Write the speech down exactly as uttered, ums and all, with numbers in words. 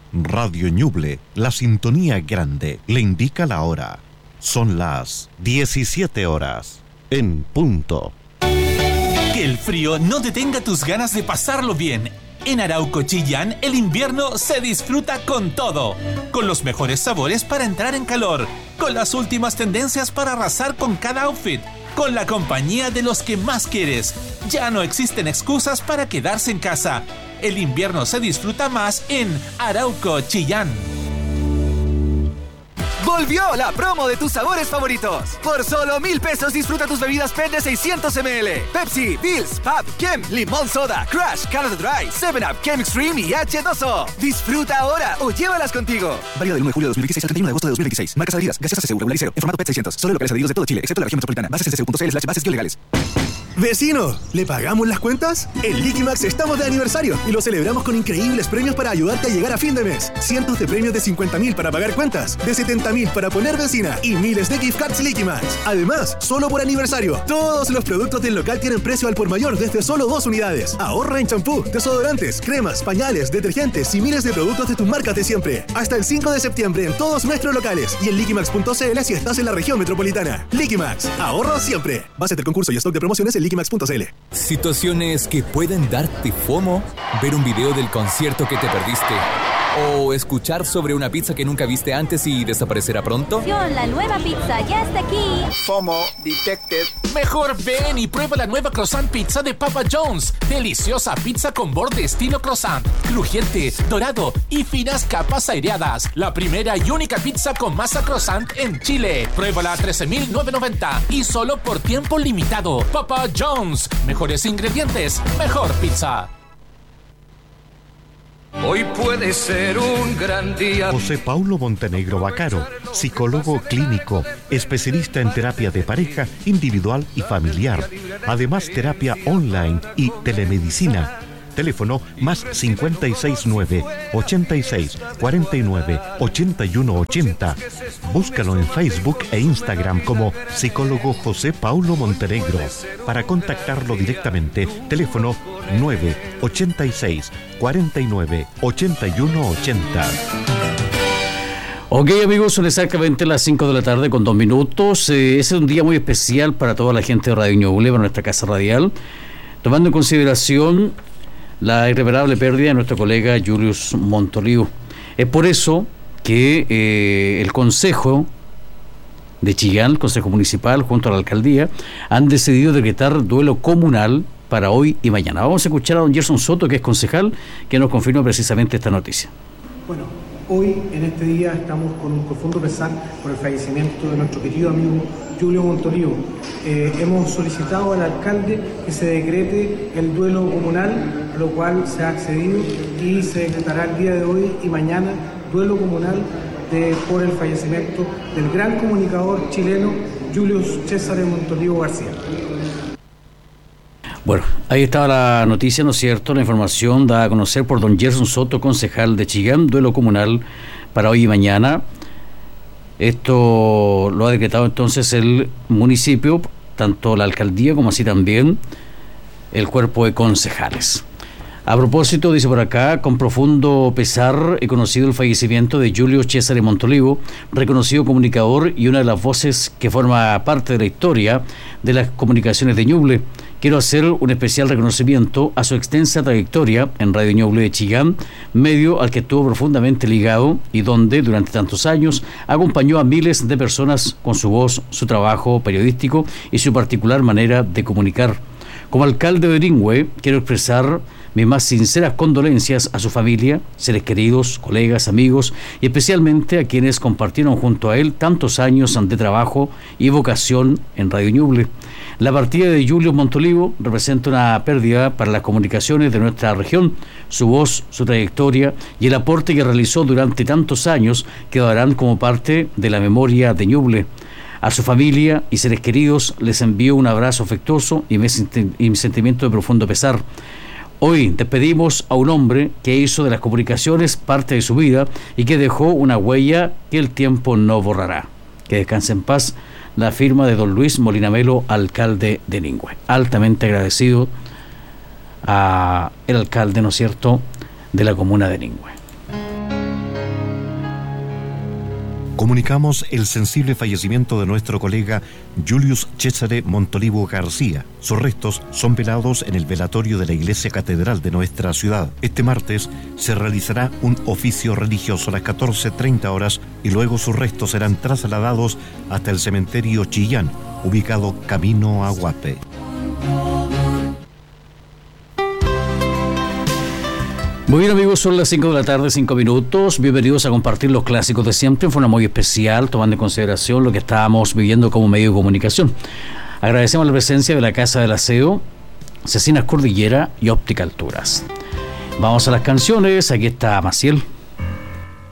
Radio Ñuble, la sintonía grande, le indica la hora. Son las diecisiete horas, en punto. Que el frío no detenga tus ganas de pasarlo bien. En Arauco Chillán, el invierno se disfruta con todo. Con los mejores sabores para entrar en calor. Con las últimas tendencias para arrasar con cada outfit. Con la compañía de los que más quieres. Ya no existen excusas para quedarse en casa. El invierno se disfruta más en Arauco Chillán. Volvió la promo de tus sabores favoritos. Por solo mil pesos disfruta tus bebidas P E T de seiscientos mililitros. Pepsi, Bills, Pab, Kem, Limón Soda, Crush, Canada Dry, seven up, Kem Extreme y H dos O. Disfruta ahora o llévalas contigo. Válido del uno de julio de dos mil dieciséis al treinta y uno de agosto de dos mil veintiséis. Marcas adheridas. Gaseosas C S U regular y cero. En formato P E T seiscientos. Solo en locales adheridos de todo Chile, excepto la región metropolitana. Bases C S U punto C L slash bases legales. Vecino, ¿le pagamos las cuentas? En Liquimax estamos de aniversario y lo celebramos con increíbles premios para ayudarte a llegar a fin de mes. Cientos de premios de cincuenta mil para pagar cuentas, de setenta mil para poner benzina y miles de gift cards Liquimax. Además, solo por aniversario, todos los productos del local tienen precio al por mayor desde solo dos unidades. Ahorra en champú, desodorantes, cremas, pañales, detergentes y miles de productos de tus marcas de siempre. Hasta el cinco de septiembre en todos nuestros locales y en liquimax punto c l si estás en la región metropolitana. Liquimax, ahorro siempre. Base del concurso y stock de promociones en liquimax punto c l. Situaciones que pueden darte FOMO, ver un video del concierto que te perdiste o escuchar sobre una pizza que nunca viste antes y desaparecerá pronto. La nueva pizza ya está aquí. FOMO detected. Mejor ven y prueba la nueva croissant pizza de Papa John's. Deliciosa pizza con borde estilo croissant, crujiente, dorado y finas capas aireadas. La primera y única pizza con masa croissant en Chile. Pruébala a trece mil novecientos noventa y solo por tiempo limitado. Papa John's. Mejores ingredientes, mejor pizza. Hoy puede ser un gran día. José Paulo Montenegro Bacaro, psicólogo clínico, especialista en terapia de pareja, individual y familiar. Además, terapia online y telemedicina. Teléfono más cincuenta y seis nueve, ochenta y seis, cuarenta y nueve, ochenta y uno ochenta. Búscalo en Facebook e Instagram como psicólogo José Paulo Montenegro. Para contactarlo directamente, teléfono nueve, ochenta y seis, cuarenta y nueve, ochenta y uno ochenta. Ok, amigos, son exactamente las cinco de la tarde con dos minutos. Eh, ese es un día muy especial para toda la gente de Radio Ñuble, para nuestra casa radial, tomando en consideración la irreparable pérdida de nuestro colega Julius Montolivo. Es por eso que eh, el Consejo de Chillán, el Consejo Municipal, junto a la Alcaldía, han decidido decretar duelo comunal para hoy y mañana. Vamos a escuchar a don Gerson Soto, que es concejal, que nos confirma precisamente esta noticia. Bueno, hoy, en este día, estamos con un profundo pesar por el fallecimiento de nuestro querido amigo Julio Montolivo. Eh, hemos solicitado al alcalde que se decrete el duelo comunal, a lo cual se ha accedido y se decretará el día de hoy y mañana duelo comunal de, por el fallecimiento del gran comunicador chileno Julio César Montolivo García. Bueno, ahí estaba la noticia, ¿no es cierto? La información dada a conocer por don Gerson Soto, concejal de Chillán, duelo comunal para hoy y mañana. Esto lo ha decretado entonces el municipio, tanto la alcaldía como así también el cuerpo de concejales. A propósito, dice por acá, con profundo pesar he conocido el fallecimiento de Julio César Montolivo, reconocido comunicador y una de las voces que forma parte de la historia de las comunicaciones de Ñuble. Quiero hacer un especial reconocimiento a su extensa trayectoria en Radio Ñuble de Chillán, medio al que estuvo profundamente ligado y donde durante tantos años acompañó a miles de personas con su voz, su trabajo periodístico y su particular manera de comunicar. Como alcalde de Ningüe, quiero expresar mis más sinceras condolencias a su familia, seres queridos, colegas, amigos y especialmente a quienes compartieron junto a él tantos años de trabajo y vocación en Radio Ñuble. La partida de Julio Montolivo representa una pérdida para las comunicaciones de nuestra región. Su voz, su trayectoria y el aporte que realizó durante tantos años quedarán como parte de la memoria de Ñuble. A su familia y seres queridos les envío un abrazo afectuoso y mi sentimiento de profundo pesar. Hoy despedimos a un hombre que hizo de las comunicaciones parte de su vida y que dejó una huella que el tiempo no borrará. Que descanse en paz. La firma de don Luis Molina Melo, alcalde de Ningüe. Altamente agradecido a el alcalde, ¿no es cierto?, de la comuna de Ningüe. Comunicamos el sensible fallecimiento de nuestro colega Julius Cesare Montolivo García. Sus restos son velados en el velatorio de la Iglesia Catedral de nuestra ciudad. Este martes se realizará un oficio religioso a las catorce treinta horas y luego sus restos serán trasladados hasta el cementerio Chillán, ubicado camino a Guape. Muy bien, amigos, son las cinco de la tarde, cinco minutos. Bienvenidos a compartir los clásicos de siempre en forma muy especial, tomando en consideración lo que estábamos viviendo como medio de comunicación. Agradecemos la presencia de la Casa del Aseo, Cecinas Cordillera y Óptica Alturas. Vamos a las canciones. Aquí está Maciel.